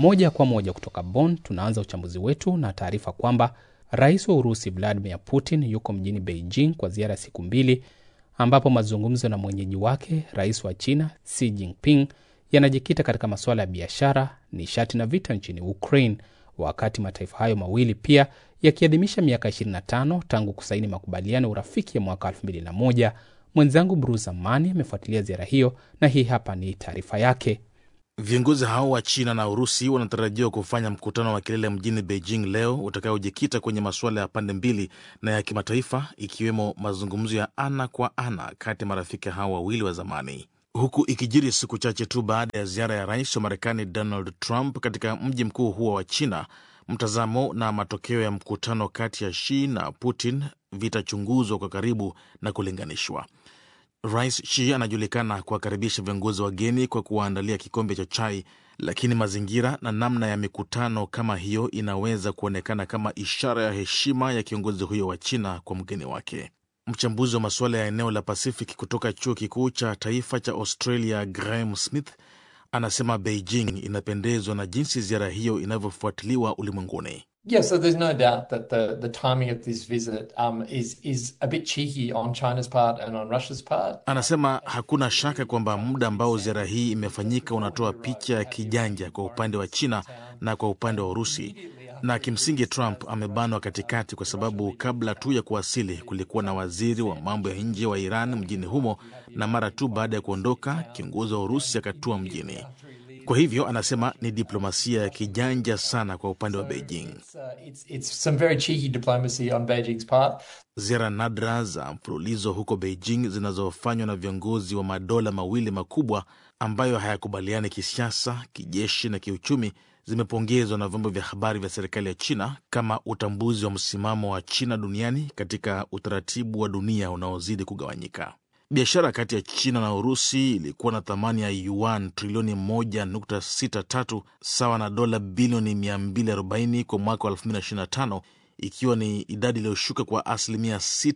Moja kwa moja kutoka Bonn tunaanza uchambuzi wetu na taarifa kwamba Rais wa Urusi Vladimir Putin yuko mjini Beijing kwa ziara siku 2 ambapo mazungumzo na mwenyeji wake Rais wa China Xi Jinping yanajikita katika masuala ya biashara, nishati na vita nchini Ukraine, wakati mataifa hayo mawili pia yakiadhimisha miaka 25 tangu kusaini makubaliano ya urafiki ya mwaka 2001. Mwenzangu Bruce Amani amefuatilia ziara hiyo na hii hapa ni taarifa yake. Viongozi hao wa China na Urusi wanatarajiwa kufanya mkutano wa kilele mjini Beijing leo utakaojikita kwenye masuala ya pande mbili na ya kimataifa, ikiwemo mazungumzo ya ana kwa ana kati ya marafiki hao wawili wa zamani. Huku ikijiri siku chache tu baada ya ziara ya rais wa Marekani Donald Trump katika mji mkuu huo wa China, mtazamo na matokeo ya mkutano kati ya Xi na Putin vitachunguzwa kwa karibu na kulinganishwa. Rais Xi anajulikana kuwakaribisha viongozi wageni kwa kuwaandalia kikombe cha chai, lakini mazingira na namna ya mikutano kama hiyo inaweza kuonekana kama ishara ya heshima ya kiongozi huyo wa China kwa mgeni wake. Mchambuzi wa masuala ya eneo la Pacific kutoka chuo kikuu cha taifa cha Australia Graham Smith anasema Beijing inapendezwa na jinsi ziara hiyo inavyofuatiliwa ulimwenguni. Yeah, so there's no doubt that the timing of this visit is a bit cheeky on China's part and on Russia's part. Anasema hakuna shaka kwamba muda ambao ziara hii imefanyika unatoa picha ya kijanja kwa upande wa China na kwa upande wa Urusi. Na kimsingi Trump amebanwa katikati kwa sababu kabla tu ya kuwasili kulikuwa na waziri wa mambo ya nje wa Iran mjini humo, na mara tu baada ya kuondoka kiongozi wa Urusi akatua mjini. Kwa hivyo anasema ni diplomasia ya kijanja sana kwa upande wa Beijing. It's some very cheeky diplomacy on Beijing's part. Ziara nadra za mfululizo huko Beijing zinazofanywa na viongozi wa madola mawili makubwa ambayo hayakubaliani kisiasa, kijeshi na kiuchumi zimepongezwa na vyombo vya habari vya serikali ya China kama utambuzi wa msimamo wa China duniani katika utaratibu wa dunia unaozidi kugawanyika. Biashara kati ya China na Urusi ilikuwa na thamani ya yuan trilioni 1.63 sawa na dola bilioni 240 kwa mwaka wa 2025, ikiwa ni idadi iliyoshuka kwa asilimia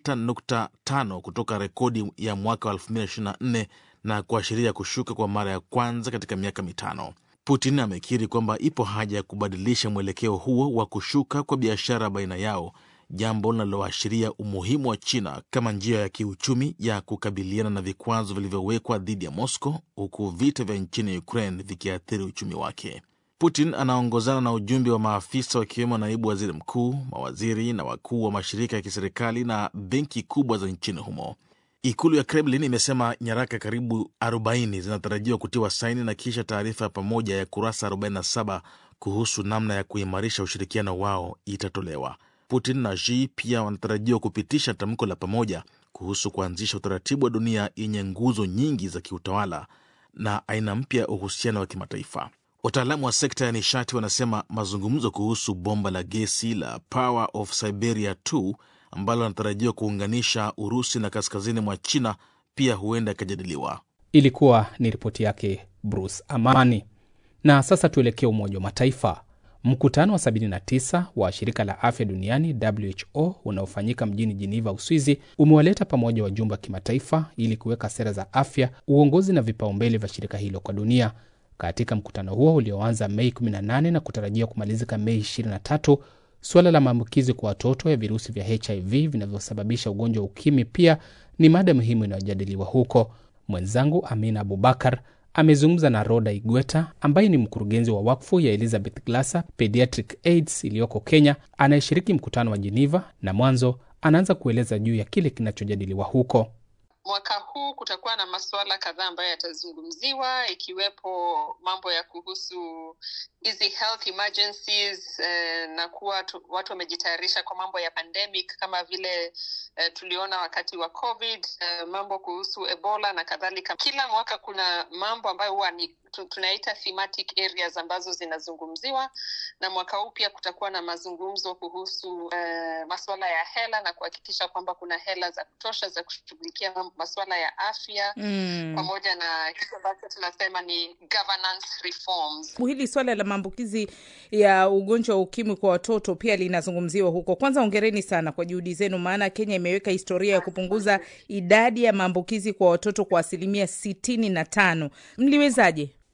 6.5 kutoka rekodi ya mwaka wa 2024 na kuashiria kushuka kwa mara ya kwanza katika miaka 5. Putin amekiri kwamba ipo haja ya kubadilisha mwelekeo huo wa kushuka kwa biashara baina yao, jambo linaloashiria umuhimu wa China kama njia ya kiuchumi ya kukabiliana na vikwazo vilivyowekwa dhidi ya Moscow, huku vita vya nchini Ukraine vikiathiri uchumi wake. Putin anaongozana na ujumbe wa maafisa wakiwemo naibu waziri mkuu, mawaziri na wakuu wa mashirika ya kiserikali na benki kubwa za nchini humo. Ikulu ya Kremlin imesema nyaraka karibu 40 zinatarajiwa kutiwa saini na kisha taarifa pamoja ya kurasa 47 kuhusu namna ya kuimarisha ushirikiano wao itatolewa. Putin na Xi pia wanatarajiwa kupitisha tamko la pamoja kuhusu kuanzisha utaratibu wa dunia yenye nguzo nyingi za kiutawala na aina mpya ya uhusiano wa kimataifa. Wataalamu wa sekta ya nishati wanasema mazungumzo kuhusu bomba la gesi la Power of Siberia 2 ambalo wanatarajiwa kuunganisha Urusi na kaskazini mwa China pia huenda ikajadiliwa. Ilikuwa ni ripoti yake Bruce Amani. Na sasa tuelekee Umoja wa Mataifa. Mkutano wa 79 wa shirika la afya duniani WHO unaofanyika mjini Geneva, Uswizi, umewaleta pamoja wajumbe wa kimataifa ili kuweka sera za afya, uongozi na vipaumbele vya shirika hilo kwa dunia. Katika mkutano huo ulioanza Mei 18 na kutarajia kumalizika Mei 23, suala la maambukizi kwa watoto ya virusi vya HIV vinavyosababisha ugonjwa wa ukimwi pia ni mada muhimu inayojadiliwa huko. Mwenzangu Amina Abubakar amezungumza na Rhoda Igweta ambaye ni mkurugenzi wa wakfu ya Elizabeth Glaser Pediatric AIDS iliyoko Kenya, anayeshiriki mkutano wa Geneva, na mwanzo anaanza kueleza juu ya kile kinachojadiliwa huko. Mwaka huu kutakuwa na masuala kadhaa ambayo yatazungumziwa, ikiwepo mambo ya kuhusu hizi health emergencies na kuwa watu wamejitayarisha kwa mambo ya pandemic kama vile tuliona wakati wa COVID, mambo kuhusu Ebola na kadhalika. Kila mwaka kuna mambo ambayo huwa ni tunaita thematic areas ambazo zinazungumziwa, na mwaka huu pia kutakuwa na mazungumzo kuhusu masuala ya hela na kuhakikisha kwamba kuna hela za kutosha za kushughulikia masuala ya afya pamoja na kitu ambacho tunasema ni governance reforms. Hili swala la maambukizi ya ugonjwa wa ukimwi kwa watoto pia linazungumziwa huko. Kwanza hongereni sana kwa juhudi zenu, maana Kenya imeweka historia ya kupunguza idadi ya maambukizi kwa watoto kwa 65%. Mliwezaje?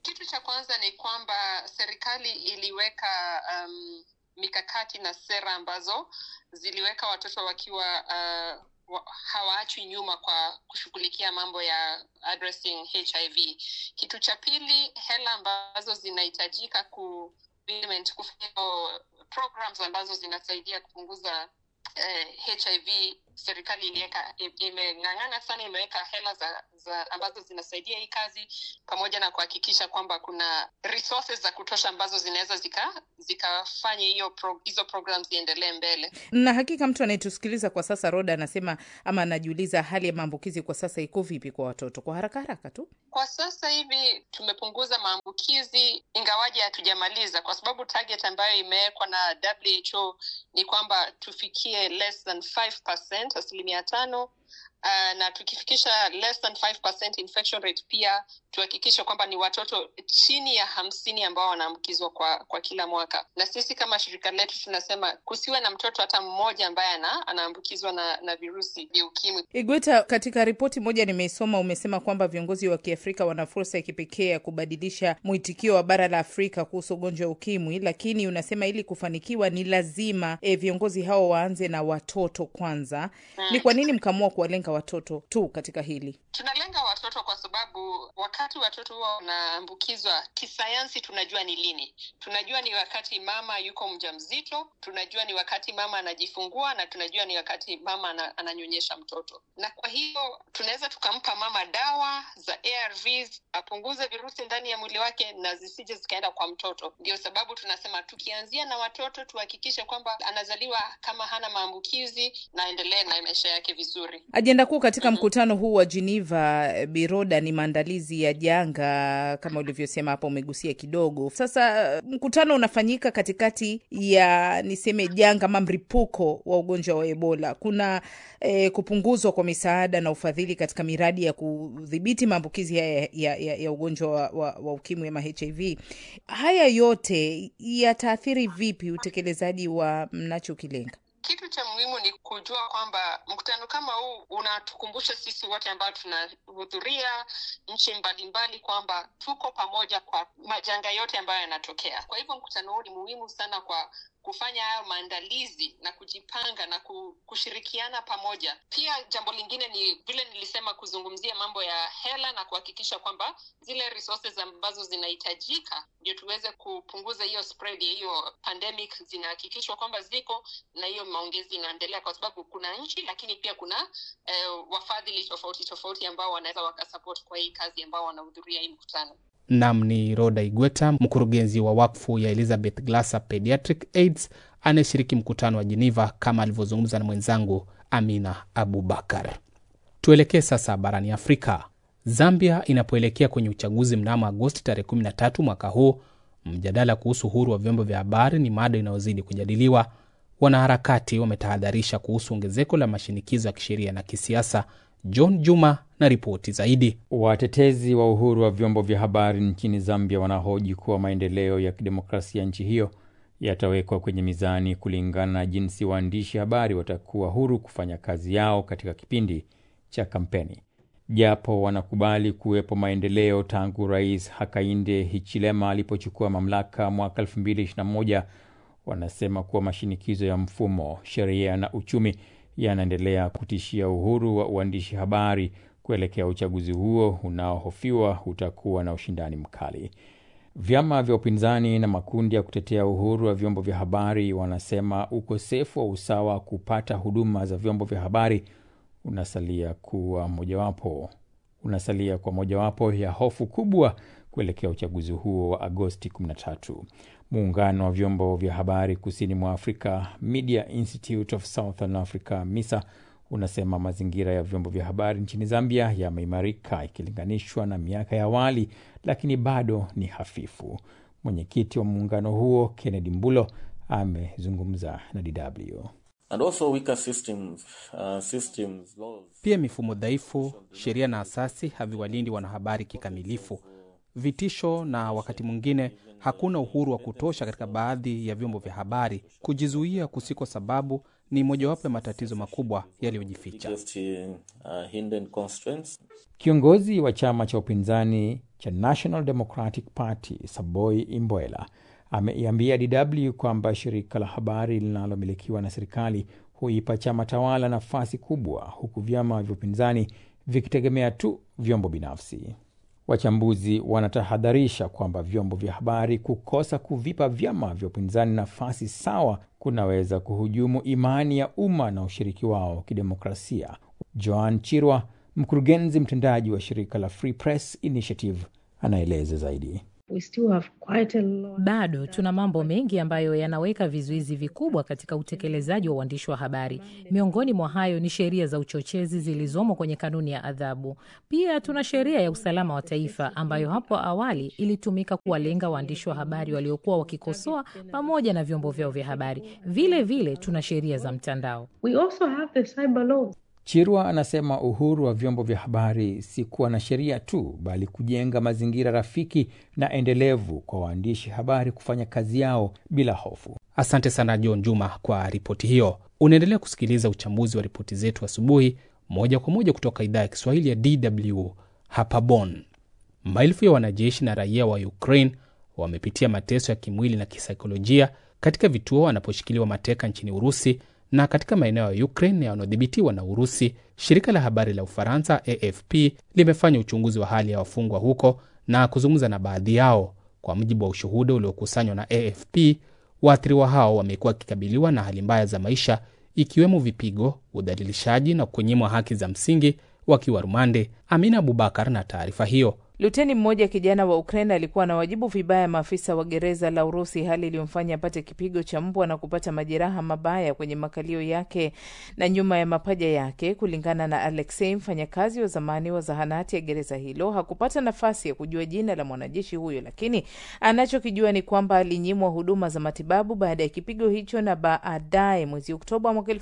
Kitu cha kwanza ni kwamba serikali iliweka mikakati na sera ambazo ziliweka watoto wakiwa hawaachwi nyuma kwa kushughulikia mambo ya addressing HIV. Kitu cha pili, hela ambazo zinahitajika kufanya programs ambazo zinasaidia kupunguza HIV. Serikali imeng'ang'ana sana, imeweka hela za ambazo zinasaidia hii kazi, pamoja na kuhakikisha kwamba kuna resources za kutosha ambazo zinaweza zikafanya hizo programs ziendelee mbele. Na hakika mtu anayetusikiliza kwa sasa, Roda, anasema ama anajiuliza hali ya maambukizi kwa sasa iko vipi kwa watoto? Kwa haraka tu, kwa sasa hivi tumepunguza maambukizi, ingawaje hatujamaliza, kwa sababu target ambayo imewekwa na WHO ni kwamba tufikie less than 5%, 5%, na tukifikisha less than 5% infection rate, pia tuhakikishe kwamba ni watoto chini ya 50 ambao wanaambukizwa kwa kila mwaka. Na sisi kama shirika letu tunasema kusiwe na mtoto hata mmoja ambaye anaambukizwa na virusi vya ukimwi. Igweta, katika ripoti moja nimeisoma umesema kwamba viongozi wa Kiafrika wana fursa ya kipekee ya kubadilisha mwitikio wa bara la Afrika kuhusu ugonjwa wa ukimwi, lakini unasema ili kufanikiwa ni lazima viongozi hao waanze na watoto kwanza. Ni kwa nini mkaamua kuwalenga watoto tu katika hili? Tunalenga watoto kwa sababu wakati watoto huwa wanaambukizwa, kisayansi tunajua ni lini. Tunajua ni wakati mama yuko mjamzito, tunajua ni wakati mama anajifungua, na tunajua ni wakati mama ananyonyesha mtoto. Na kwa hiyo tunaweza tukampa mama dawa za ARVs apunguze virusi ndani ya mwili wake na zisije zikaenda kwa mtoto. Ndio sababu tunasema tukianzia na watoto tuhakikishe kwamba anazaliwa kama hana maambukizi na endelee na maisha yake vizuri. Ajenda kuu katika mkutano huu wa Geneva, Biroda, ni maandalizi ya janga kama ulivyosema hapo, umegusia kidogo. Sasa mkutano unafanyika katikati ya niseme janga ama mlipuko wa ugonjwa wa Ebola. Kuna kupunguzwa kwa misaada na ufadhili katika miradi ya kudhibiti maambukizi ya ugonjwa wa ukimwi ama HIV. Haya yote yataathiri vipi utekelezaji wa mnachokilenga? Kitu cha muhimu ni kujua kwamba mkutano kama huu unatukumbusha sisi wote ambao tunahudhuria nchi mbalimbali kwamba tuko pamoja kwa majanga yote ambayo yanatokea. Kwa hivyo mkutano huu ni muhimu sana kwa kufanya hayo maandalizi na kujipanga na kushirikiana pamoja. Pia jambo lingine ni vile nilisema, kuzungumzia mambo ya hela na kuhakikisha kwamba zile resources ambazo zinahitajika ndio tuweze kupunguza hiyo spread ya hiyo pandemic zinahakikishwa kwamba ziko, na hiyo maongezi inaendelea, kwa sababu kuna nchi lakini pia kuna wafadhili tofauti ambao wanaweza wakasupport kwa hii kazi ambao wanahudhuria hii mkutano. Nam ni Roda Igweta, mkurugenzi wa wakfu ya Elizabeth Glasser Pediatric AIDS, anayeshiriki mkutano wa Geneva, kama alivyozungumza na mwenzangu Amina Abubakar. Tuelekee sasa barani Afrika. Zambia inapoelekea kwenye uchaguzi mnamo Agosti tarehe 13 mwaka huu, mjadala kuhusu uhuru wa vyombo vya habari ni mada inayozidi kujadiliwa. Wanaharakati wametahadharisha kuhusu ongezeko la mashinikizo ya kisheria na kisiasa. John Juma na ripoti zaidi. Watetezi wa uhuru wa vyombo vya habari nchini Zambia wanahoji kuwa maendeleo ya kidemokrasia nchi hiyo yatawekwa kwenye mizani kulingana na jinsi waandishi habari watakuwa huru kufanya kazi yao katika kipindi cha kampeni. Japo wanakubali kuwepo maendeleo tangu Rais Hakainde Hichilema alipochukua mamlaka mwaka 2021, wanasema kuwa mashinikizo ya mfumo, sheria na uchumi yanaendelea kutishia uhuru wa uandishi habari kuelekea uchaguzi huo unaohofiwa utakuwa na ushindani mkali. Vyama vya upinzani na makundi ya kutetea uhuru wa vyombo vya habari wanasema ukosefu wa usawa kupata huduma za vyombo vya habari unasalia kwa mojawapo ya hofu kubwa kuelekea uchaguzi huo wa Agosti 13. Muungano wa vyombo vya habari kusini mwa Afrika, Media Institute of Southern Africa, MISA, unasema mazingira ya vyombo vya habari nchini Zambia yameimarika ikilinganishwa na miaka ya awali, lakini bado ni hafifu. Mwenyekiti wa muungano huo, Kennedy Mbulo, amezungumza na DW. And also weaker systems, laws. Pia mifumo dhaifu, sheria na asasi haviwalindi wanahabari kikamilifu. Vitisho na wakati mwingine hakuna uhuru wa kutosha katika baadhi ya vyombo vya habari. Kujizuia kusiko sababu ni mojawapo ya matatizo makubwa yaliyojificha. Hidden constraints. Kiongozi wa chama cha upinzani cha National Democratic Party Saboi Imboela ameiambia DW kwamba shirika la habari linalomilikiwa na serikali huipa chama tawala nafasi kubwa, huku vyama vya upinzani vikitegemea tu vyombo binafsi. Wachambuzi wanatahadharisha kwamba vyombo vya habari kukosa kuvipa vyama vya upinzani nafasi sawa kunaweza kuhujumu imani ya umma na ushiriki wao kidemokrasia. Joan Chirwa, mkurugenzi mtendaji wa shirika la Free Press Initiative, anaeleza zaidi. Bado tuna mambo mengi ambayo yanaweka vizuizi vikubwa katika utekelezaji wa uandishi wa habari. Miongoni mwa hayo ni sheria za uchochezi zilizomo kwenye kanuni ya adhabu. Pia tuna sheria ya usalama wa taifa ambayo hapo awali ilitumika kuwalenga waandishi wa habari waliokuwa wakikosoa pamoja na vyombo vyao vya habari. Vile vile tuna sheria za mtandao. We also have the cyber laws. Chirwa anasema uhuru wa vyombo vya habari si kuwa na sheria tu, bali kujenga mazingira rafiki na endelevu kwa waandishi habari kufanya kazi yao bila hofu. Asante sana John Juma kwa ripoti hiyo. Unaendelea kusikiliza uchambuzi wa ripoti zetu asubuhi moja kwa moja kutoka idhaa ya Kiswahili ya DW hapa Bonn. Maelfu ya wanajeshi na raia wa Ukraine wamepitia mateso ya kimwili na kisaikolojia katika vituo wanaposhikiliwa mateka nchini Urusi na katika maeneo ya Ukraine yanayodhibitiwa na Urusi. Shirika la habari la Ufaransa AFP limefanya uchunguzi wa hali ya wafungwa huko na kuzungumza na baadhi yao. Kwa mujibu wa ushuhuda uliokusanywa na AFP, waathiriwa hao wamekuwa wakikabiliwa na hali mbaya za maisha, ikiwemo vipigo, udhalilishaji na kunyimwa haki za msingi wakiwa rumande. Amina Abubakar na taarifa hiyo. Luteni mmoja kijana wa Ukraine alikuwa na wajibu vibaya maafisa wa gereza la Urusi, hali iliyomfanya apate kipigo cha mbwa na kupata majeraha mabaya kwenye makalio yake na nyuma ya mapaja yake. Kulingana na Alexei, mfanyakazi wa zamani wa zahanati ya gereza hilo, hakupata nafasi ya kujua jina la mwanajeshi huyo, lakini anachokijua ni kwamba alinyimwa huduma za matibabu baada ya kipigo hicho, na baadaye mwezi Oktoba mwaka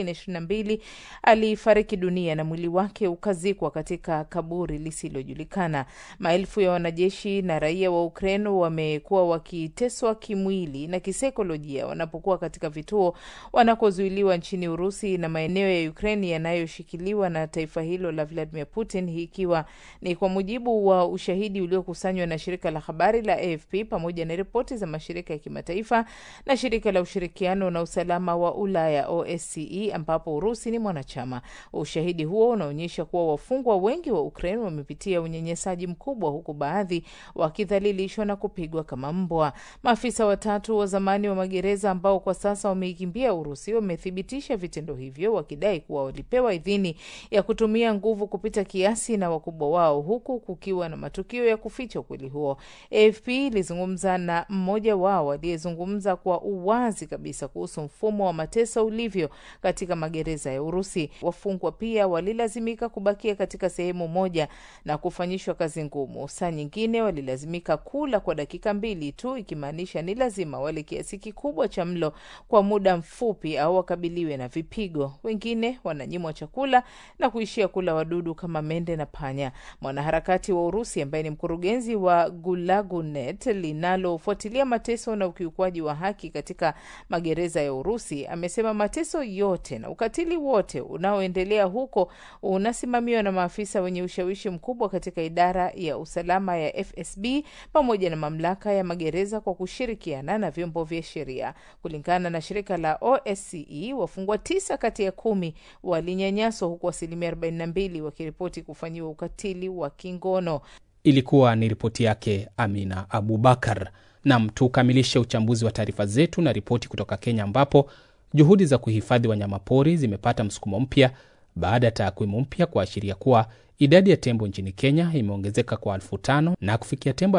2022 alifariki dunia na mwili wake ukazikwa katika kaburi lisilojulikana. Maelfu ya wanajeshi na raia wa Ukraine wamekuwa wakiteswa kimwili na kisaikolojia wanapokuwa katika vituo wanakozuiliwa nchini Urusi na maeneo ya Ukraine yanayoshikiliwa na taifa hilo la Vladimir Putin, ikiwa ni kwa mujibu wa ushahidi uliokusanywa na shirika la habari la AFP pamoja na ripoti za mashirika ya kimataifa na shirika la ushirikiano na usalama wa Ulaya OSCE, ambapo Urusi ni mwanachama. Ushahidi huo unaonyesha kuwa wafungwa wengi wa Ukraine wamepitia unyanyasaji mkubwa, huku baadhi wakidhalilishwa na kupigwa kama mbwa. Maafisa watatu wa zamani wa magereza ambao kwa sasa wameikimbia Urusi wamethibitisha vitendo hivyo, wakidai kuwa walipewa idhini ya kutumia nguvu kupita kiasi na wakubwa wao, huku kukiwa na matukio ya kuficha ukweli huo. AFP ilizungumza na mmoja wao aliyezungumza kwa uwazi kabisa kuhusu mfumo wa mateso ulivyo katika magereza ya Urusi. Wafungwa pia walilazimika kubakia katika sehemu moja na kufanyishwa kazi ngumu. Saa nyingine walilazimika kula kwa dakika 2 tu, ikimaanisha ni lazima wale kiasi kikubwa cha mlo kwa muda mfupi au wakabiliwe na vipigo. Wengine wananyimwa chakula na kuishia kula wadudu kama mende na panya. Mwanaharakati wa Urusi ambaye ni mkurugenzi wa Gulagunet linalofuatilia mateso na ukiukwaji wa haki katika magereza ya Urusi amesema mateso yote na ukatili wote unaoendelea huko unasimamiwa na maafisa wenye ushawishi mkubwa katika idara ya usalama ya FSB pamoja na mamlaka ya magereza kwa kushirikiana na vyombo vya sheria. Kulingana na shirika la OSCE, wafungwa 9 kati ya 10 walinyanyaswa, huku 42% wakiripoti kufanyiwa ukatili wa kingono. Ilikuwa ni ripoti yake Amina Abubakar. Na tukamilishe uchambuzi wa taarifa zetu na ripoti kutoka Kenya, ambapo juhudi za kuhifadhi wanyamapori zimepata msukumo mpya baada ya takwimu mpya kuashiria kuwa idadi ya tembo nchini Kenya imeongezeka kwa 5,000 na kufikia tembo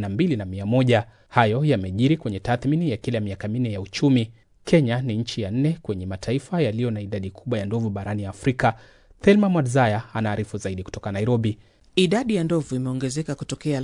42,100. Hayo yamejiri kwenye tathmini ya kila miaka 4 ya uchumi. Kenya ni nchi ya 4 kwenye mataifa yaliyo na idadi kubwa ya ndovu barani Afrika. Thelma Mwadzaya anaarifu zaidi kutoka Nairobi. Idadi ya ndovu imeongezeka kutokea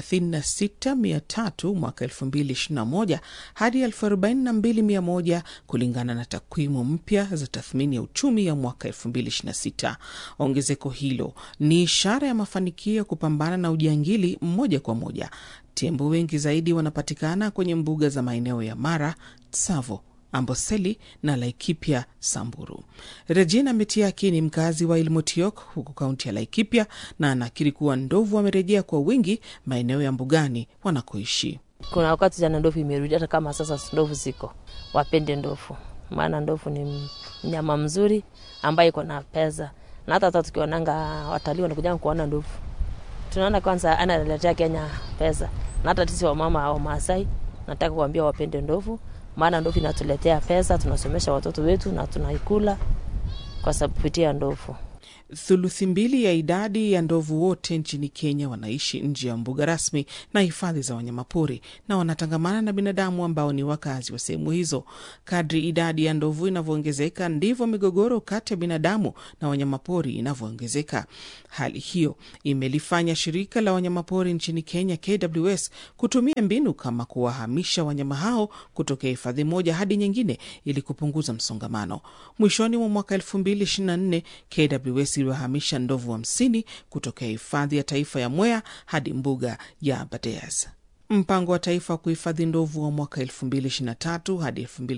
36,300 mwaka 2021 hadi 42,100 kulingana na takwimu mpya za tathmini ya uchumi ya mwaka 2026. Ongezeko hilo ni ishara ya mafanikio ya kupambana na ujangili moja kwa moja. Tembo wengi zaidi wanapatikana kwenye mbuga za maeneo ya Mara, Tsavo Amboseli na Laikipia Samburu. Regina Metiaki ni mkazi wa Ilmotiok huko kaunti ya Laikipia na anakiri kuwa ndovu wamerejea kwa wingi maeneo ya mbugani wanakoishi. Kuna wakati jana ndovu imerudi, hata kama sasa ndovu ziko. Wapende ndovu. Maana ndovu ni mnyama mzuri ambaye iko na pesa. Na hata tukionanga watalii wanakuja kuona ndovu. Tunaona kwanza analetea Kenya pesa. Na hata sisi wamama au Maasai nataka kuambia wapende ndovu, maana ndovu inatuletea pesa, tunasomesha watoto wetu na tunaikula kwa sababu kupitia ndovu. Thuluthi mbili ya idadi ya ndovu wote nchini Kenya wanaishi nje ya mbuga rasmi na hifadhi za wanyamapori na wanatangamana na binadamu ambao ni wakazi wa sehemu hizo. Kadri idadi ya ndovu inavyoongezeka ndivyo migogoro kati ya binadamu na wanyamapori inavyoongezeka. Hali hiyo imelifanya shirika la wanyamapori nchini Kenya KWS kutumia mbinu kama kuwahamisha wanyama hao kutoka hifadhi moja hadi nyingine ili kupunguza msongamano. Mwishoni mwa mwaka 2024 KWS iliwahamisha ndovu 50 kutoka hifadhi ya taifa ya Mwea hadi mbuga ya Aberdares. Mpango wa taifa wa kuhifadhi ndovu wa mwaka 2023 hadi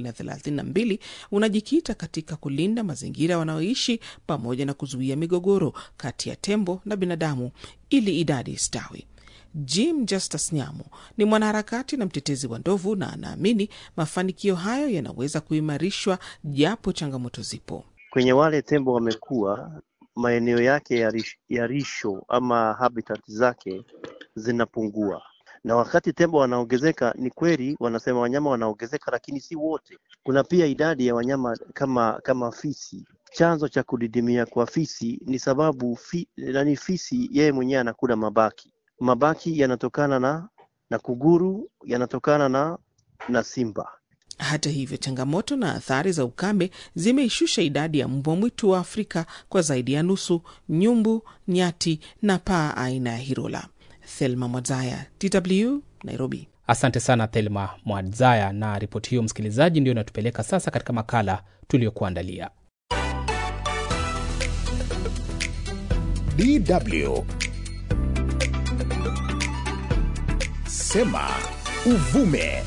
2032 unajikita katika kulinda mazingira wanaoishi pamoja na kuzuia migogoro kati ya tembo na binadamu ili idadi istawi. Jim Justus Nyamu ni mwanaharakati na mtetezi wa ndovu na anaamini mafanikio hayo yanaweza kuimarishwa japo changamoto zipo. Kwenye wale tembo wamekuwa maeneo yake ya risho ama habitat zake zinapungua. Na wakati tembo wanaongezeka, ni kweli wanasema wanyama wanaongezeka, lakini si wote. Kuna pia idadi ya wanyama kama fisi. Chanzo cha kudidimia kwa fisi ni sababu fisi yeye mwenyewe anakula mabaki. Mabaki yanatokana na kuguru, yanatokana na simba. Hata hivyo, changamoto na athari za ukame zimeishusha idadi ya mbwa mwitu wa Afrika kwa zaidi ya nusu, nyumbu, nyati na paa aina ya Hirola. Thelma Mwadzaya, DW, Nairobi. Asante sana Thelma Mwadzaya, na ripoti hiyo msikilizaji ndio inatupeleka sasa katika makala tuliyokuandalia. DW Sema Uvume.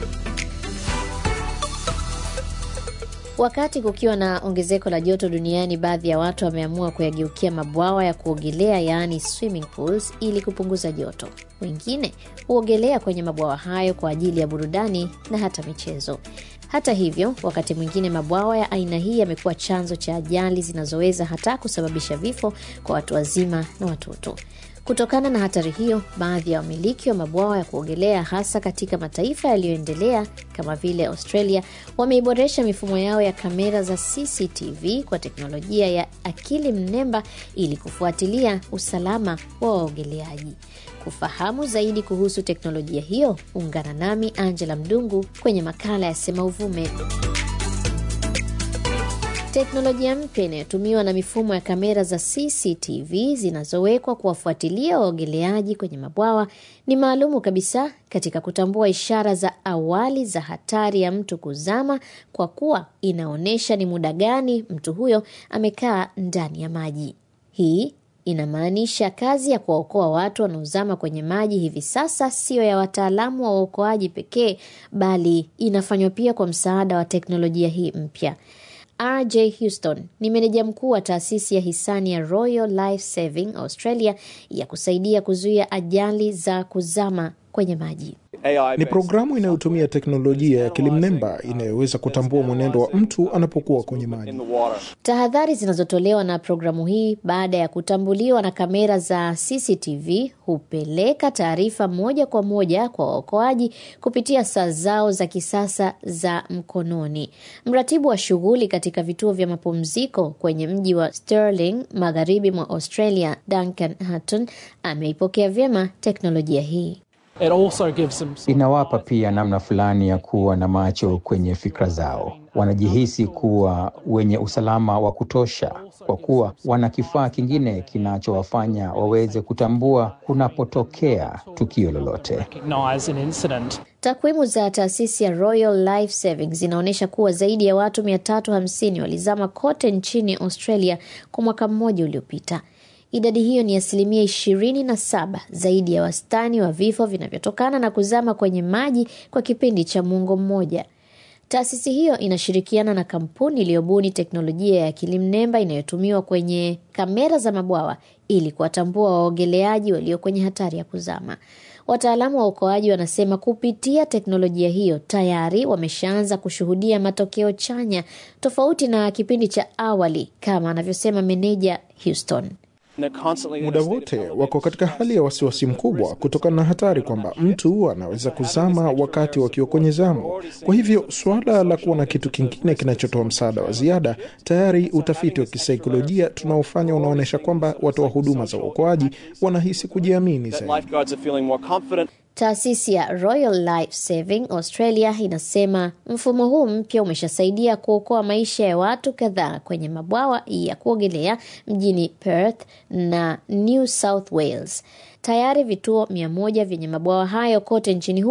Wakati kukiwa na ongezeko la joto duniani, baadhi ya watu wameamua kuyageukia mabwawa ya kuogelea, yaani swimming pools, ili kupunguza joto. Wengine huogelea kwenye mabwawa hayo kwa ajili ya burudani na hata michezo. Hata hivyo, wakati mwingine mabwawa ya aina hii yamekuwa chanzo cha ajali zinazoweza hata kusababisha vifo kwa watu wazima na watoto. Kutokana na hatari hiyo, baadhi ya wamiliki wa mabwawa ya kuogelea hasa katika mataifa yaliyoendelea kama vile Australia wameiboresha mifumo yao ya kamera za CCTV kwa teknolojia ya akili mnemba ili kufuatilia usalama wa waogeleaji. Kufahamu zaidi kuhusu teknolojia hiyo, ungana nami Angela Mdungu kwenye makala ya Sema Uvume. Teknolojia mpya inayotumiwa na mifumo ya kamera za CCTV zinazowekwa kuwafuatilia waogeleaji kwenye mabwawa ni maalumu kabisa katika kutambua ishara za awali za hatari ya mtu kuzama, kwa kuwa inaonyesha ni muda gani mtu huyo amekaa ndani ya maji. Hii inamaanisha kazi ya kuwaokoa watu wanaozama kwenye maji hivi sasa sio ya wataalamu wa uokoaji pekee, bali inafanywa pia kwa msaada wa teknolojia hii mpya. RJ Houston ni meneja mkuu wa taasisi ya hisani ya Royal Life Saving Australia ya kusaidia kuzuia ajali za kuzama kwenye maji. Ni programu inayotumia teknolojia ya akili mnemba inayoweza kutambua mwenendo wa mtu anapokuwa kwenye maji. Tahadhari zinazotolewa na programu hii baada ya kutambuliwa na kamera za CCTV hupeleka taarifa moja kwa moja kwa waokoaji kupitia saa zao za kisasa za mkononi. Mratibu wa shughuli katika vituo vya mapumziko kwenye mji wa Stirling, magharibi mwa Australia, Duncan Hutton, ameipokea vyema teknolojia hii. Inawapa pia namna fulani ya kuwa na macho kwenye fikra zao. Wanajihisi kuwa wenye usalama wa kutosha kwa kuwa wana kifaa kingine kinachowafanya waweze kutambua kunapotokea tukio lolote. Takwimu za taasisi ya Royal Life Saving zinaonyesha kuwa zaidi ya watu 350 walizama kote nchini Australia kwa mwaka mmoja uliopita. Idadi hiyo ni 27% zaidi ya wastani wa vifo vinavyotokana na kuzama kwenye maji kwa kipindi cha muongo mmoja. Taasisi hiyo inashirikiana na kampuni iliyobuni teknolojia ya akili mnemba inayotumiwa kwenye kamera za mabwawa ili kuwatambua waogeleaji walio kwenye hatari ya kuzama. Wataalamu wa uokoaji wanasema kupitia teknolojia hiyo tayari wameshaanza kushuhudia matokeo chanya tofauti na kipindi cha awali, kama anavyosema meneja Houston. Muda wote wako katika hali ya wasiwasi mkubwa kutokana na hatari kwamba mtu anaweza kuzama wakati wakiwa kwenye zamu. Kwa hivyo suala la kuwa na kitu kingine kinachotoa msaada wa ziada, tayari utafiti wa kisaikolojia tunaofanya unaonyesha kwamba watoa huduma za uokoaji wanahisi kujiamini zaidi. Taasisi ya Royal Life Saving Australia inasema mfumo huu mpya umeshasaidia kuokoa maisha ya watu kadhaa kwenye mabwawa ya kuogelea mjini Perth na New South Wales. Tayari vituo 100 vyenye mabwawa hayo kote nchini